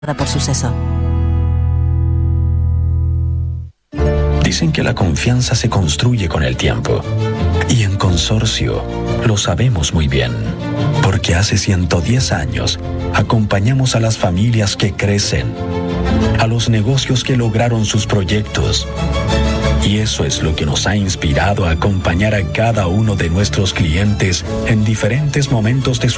por suceso. Dicen que la confianza se construye con el tiempo. Y en Consorcio lo sabemos muy bien. Porque hace 110 años acompañamos a las familias que crecen, a los negocios que lograron sus proyectos. Y eso es lo que nos ha inspirado a acompañar a cada uno de nuestros clientes en diferentes momentos de su